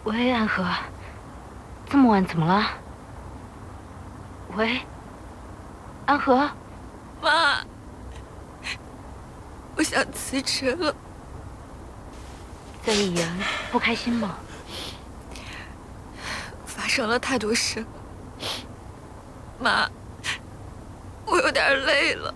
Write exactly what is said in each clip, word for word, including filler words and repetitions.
喂，安和，这么晚怎么了？喂，安和， 妈，我想辞职了。 在艺研不开心吗？ 发生了太多事了，妈，我有点累了。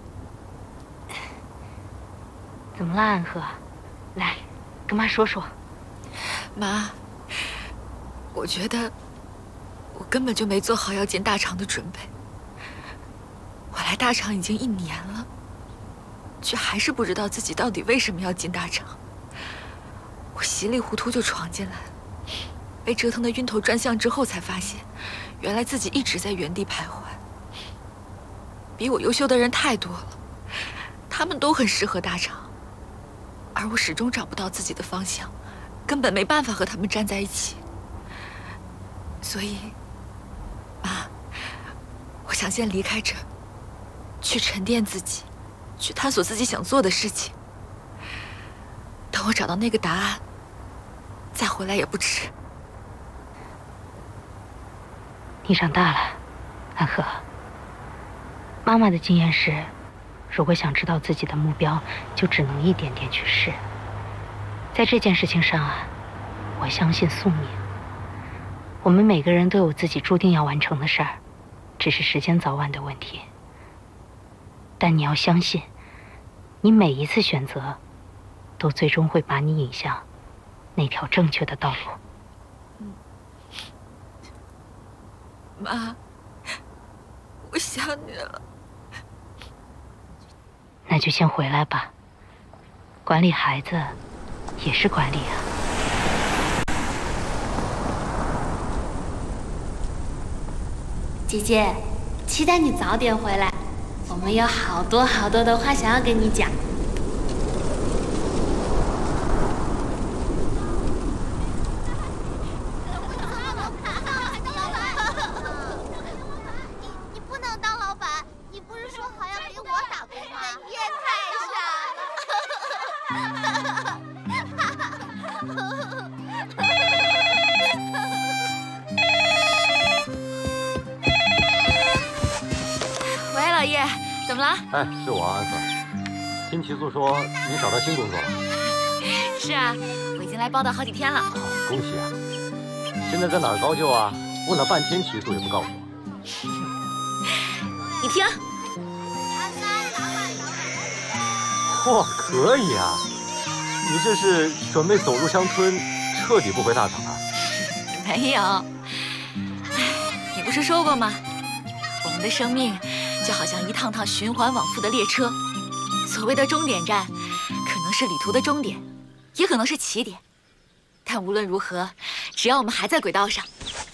怎么了，安和？来，跟妈说说。 妈，我觉得我根本就没做好要进大厂的准备。我来大厂已经一年了，却还是不知道自己到底为什么要进大厂。我稀里糊涂就闯进来了，被折腾得晕头转向之后，才发现，原来自己一直在原地徘徊。比我优秀的人太多了，他们都很适合大厂，而我始终找不到自己的方向，根本没办法和他们站在一起。所以，妈，我想先离开这儿，去沉淀自己，去探索自己想做的事情。等我找到那个答案，再回来也不迟。 你长大了，安和。妈妈的经验是，如果想知道自己的目标，就只能一点点去试。在这件事情上啊，我相信宿命。我们每个人都有自己注定要完成的事儿，只是时间早晚的问题。但你要相信，你每一次选择，都最终会把你引向那条正确的道路。 妈，我想你了。 那就先回来吧。管理孩子也是管理啊。 姐姐，期待你早点回来，我们有好多好多的话想要跟你讲。 你不能当老板，你不是说好要给我打工吗？你也太傻了。 喂，老叶，怎么了？ 哎，是我安和。听齐素说你找到新工作了。 是啊，我已经来报道好几天了。 好，恭喜啊！现在在哪儿高就啊？问了半天齐素也不告诉我。 你听， 嚯，可以啊！你这是准备走入乡村，彻底不回大厂啊？ 没有。哎，你不是说过吗？我们的生命就好像一趟趟循环往复的列车，所谓的终点站，可能是旅途的终点，也可能是起点。但无论如何，只要我们还在轨道上，